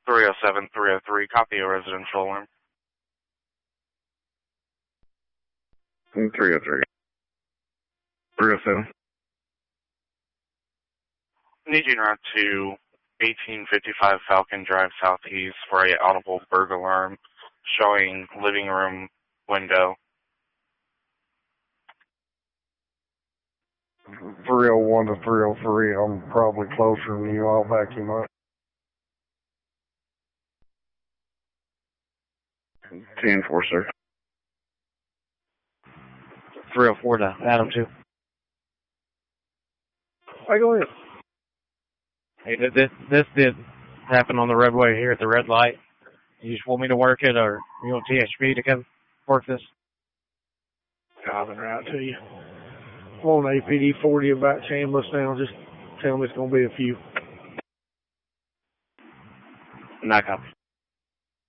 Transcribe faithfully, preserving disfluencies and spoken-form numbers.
three oh seven, three oh three, copy a residential alarm. three oh three. three oh seven. Need you route to eighteen fifty-five Falcon Drive Southeast for a audible burglar alarm showing living room window. three oh one to three oh three. I'm probably closer than you. I'll back him up. ten four, sir. three oh four to Adam two. Hey, go ahead. Hey, this this did happen on the roadway here at the red light. You just want me to work it, or you want T H P to come work this? Driving right to you. I'm on A P D forty about Chambliss now. Just tell them it's going to be a few. Not copy.